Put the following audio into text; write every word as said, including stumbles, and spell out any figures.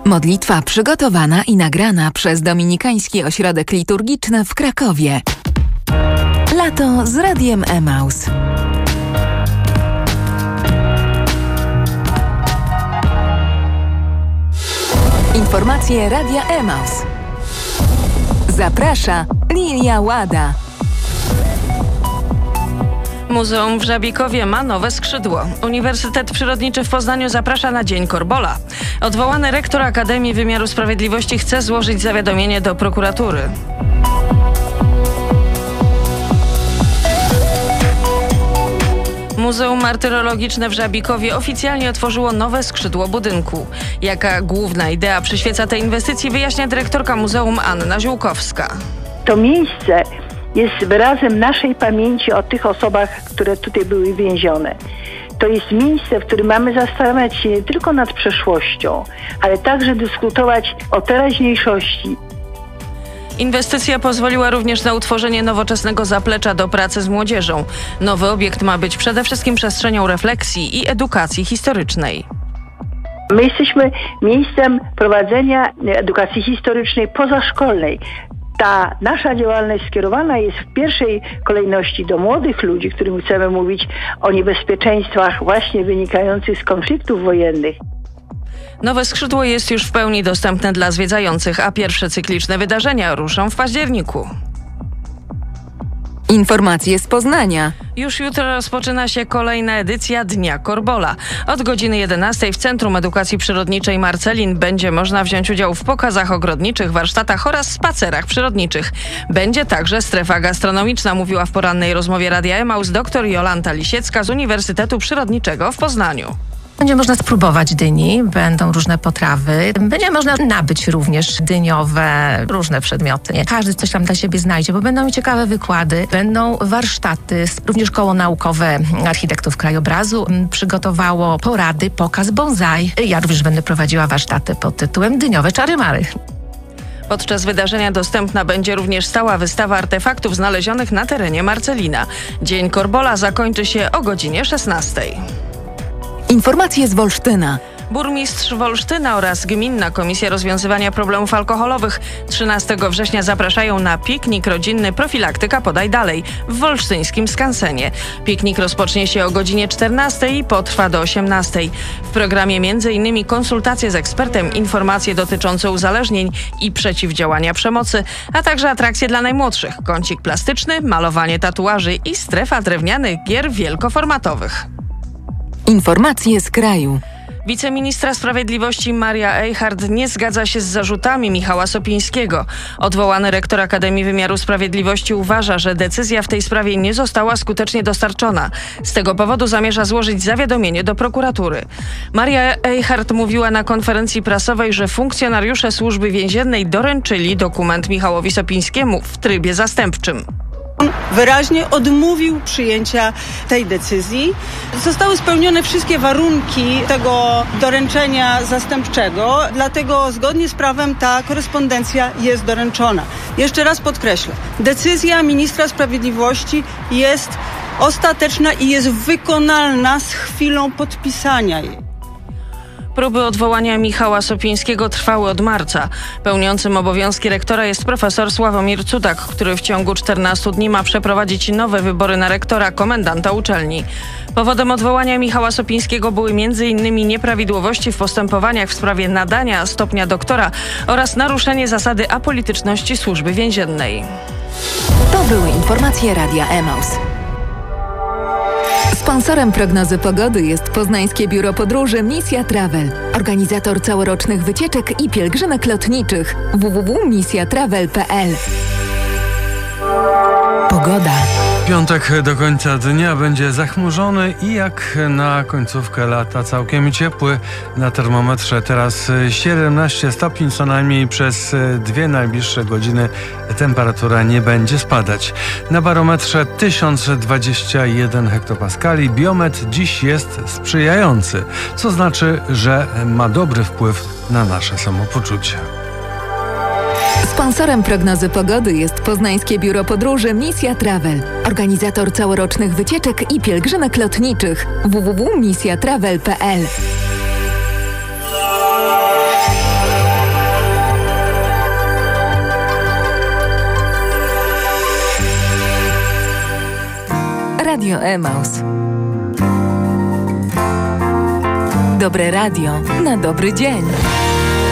Modlitwa przygotowana i nagrana przez Dominikański Ośrodek Liturgiczny w Krakowie. Lato z Radiem Emaus. Informacje Radia Emaus. Zaprasza Lilia Łada. Muzeum w Żabikowie ma nowe skrzydło. Uniwersytet Przyrodniczy w Poznaniu zaprasza na Dzień Korbola. Odwołany rektor Akademii Wymiaru Sprawiedliwości chce złożyć zawiadomienie do prokuratury. Muzeum Martyrologiczne w Żabikowie oficjalnie otworzyło nowe skrzydło budynku. Jaka główna idea przyświeca tej inwestycji, wyjaśnia dyrektorka muzeum Anna Ziółkowska. To miejsce jest wyrazem naszej pamięci o tych osobach, które tutaj były więzione. To jest miejsce, w którym mamy zastanawiać się nie tylko nad przeszłością, ale także dyskutować o teraźniejszości. Inwestycja pozwoliła również na utworzenie nowoczesnego zaplecza do pracy z młodzieżą. Nowy obiekt ma być przede wszystkim przestrzenią refleksji i edukacji historycznej. My jesteśmy miejscem prowadzenia edukacji historycznej pozaszkolnej. Ta nasza działalność skierowana jest w pierwszej kolejności do młodych ludzi, którym chcemy mówić o niebezpieczeństwach właśnie wynikających z konfliktów wojennych. Nowe skrzydło jest już w pełni dostępne dla zwiedzających, a pierwsze cykliczne wydarzenia ruszą w październiku. Informacje z Poznania. Już jutro rozpoczyna się kolejna edycja Dnia Korbola. Od godziny jedenastej w Centrum Edukacji Przyrodniczej Marcelin będzie można wziąć udział w pokazach ogrodniczych, warsztatach oraz spacerach przyrodniczych. Będzie także strefa gastronomiczna, mówiła w porannej rozmowie Radia Emaus dr Jolanta Lisiecka z Uniwersytetu Przyrodniczego w Poznaniu. Będzie można spróbować dyni, będą różne potrawy, będzie można nabyć również dyniowe, różne przedmioty. Każdy coś tam dla siebie znajdzie, bo będą ciekawe wykłady, będą warsztaty. Również koło naukowe architektów krajobrazu przygotowało porady, pokaz bonsai. Ja również będę prowadziła warsztaty pod tytułem Dyniowe czary-mary. Podczas wydarzenia dostępna będzie również stała wystawa artefaktów znalezionych na terenie Marcelina. Dzień Korbola zakończy się o godzinie szesnastej. Informacje z Wolsztyna. Burmistrz Wolsztyna oraz Gminna Komisja Rozwiązywania Problemów Alkoholowych trzynastego września zapraszają na piknik rodzinny Profilaktyka Podaj Dalej w wolsztyńskim skansenie. Piknik rozpocznie się o godzinie czternastej i potrwa do osiemnastej. W programie między innymi konsultacje z ekspertem, informacje dotyczące uzależnień i przeciwdziałania przemocy, a także atrakcje dla najmłodszych, kącik plastyczny, malowanie tatuaży i strefa drewnianych gier wielkoformatowych. Informacje z kraju. Wiceministra Sprawiedliwości Maria Eichhardt nie zgadza się z zarzutami Michała Sopińskiego. Odwołany rektor Akademii Wymiaru Sprawiedliwości uważa, że decyzja w tej sprawie nie została skutecznie dostarczona. Z tego powodu zamierza złożyć zawiadomienie do prokuratury. Maria Eichhardt mówiła na konferencji prasowej, że funkcjonariusze Służby Więziennej doręczyli dokument Michałowi Sopińskiemu w trybie zastępczym. On wyraźnie odmówił przyjęcia tej decyzji. Zostały spełnione wszystkie warunki tego doręczenia zastępczego, dlatego zgodnie z prawem ta korespondencja jest doręczona. Jeszcze raz podkreślę, decyzja ministra sprawiedliwości jest ostateczna i jest wykonalna z chwilą podpisania jej. Próby odwołania Michała Sopińskiego trwały od marca. Pełniącym obowiązki rektora jest profesor Sławomir Cudak, który w ciągu czternastu dni ma przeprowadzić nowe wybory na rektora, komendanta uczelni. Powodem odwołania Michała Sopińskiego były między innymi nieprawidłowości w postępowaniach w sprawie nadania stopnia doktora oraz naruszenie zasady apolityczności Służby Więziennej. To były informacje Radia Emaus. Sponsorem prognozy pogody jest Poznańskie Biuro Podróży Misja Travel. Organizator całorocznych wycieczek i pielgrzymek lotniczych. w w w kropka misja travel kropka p l. Pogoda. Piątek do końca dnia będzie zachmurzony i jak na końcówkę lata całkiem ciepły. Na termometrze teraz siedemnaście stopni, co najmniej przez dwie najbliższe godziny temperatura nie będzie spadać. Na barometrze tysiąc dwadzieścia jeden hektopaskali. Biometr dziś jest sprzyjający, co znaczy, że ma dobry wpływ na nasze samopoczucie. Sponsorem prognozy pogody jest Poznańskie Biuro Podróży Misja Travel. Organizator całorocznych wycieczek i pielgrzymek lotniczych. w w w kropka misja travel kropka p l. Radio Emaus. Dobre radio na dobry dzień.